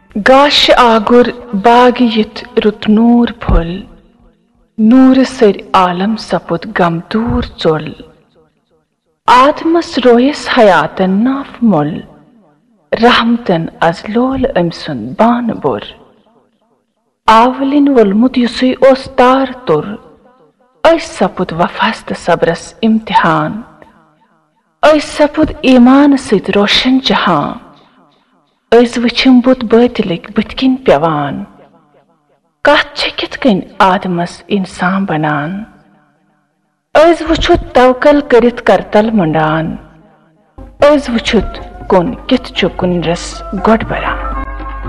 गाश आगुर बाग यिथ रुत नूर फुल, नूर सर आलम सपुद गम दूर चुल। आदमस रोयस हयातन नाफ मुल, रहमतन अज लोल अमसुन बान बुर। आवलिन वोलमुत युसुई ओस तार तुर, ऐस सपुद वफास्त सब्रस इम्तिहान। ऐस सपुद ईमान सित रोशन जहां, ऐस वछिम बुत बातिलिक बुथकिन पेवान। कथ छ किथ कन आदमस इंसान बनान, ऐस वुछुत तवकल करित करतल मुंडान। ऐस वुछुत कुन किथ छु कुन रस गोड बरान।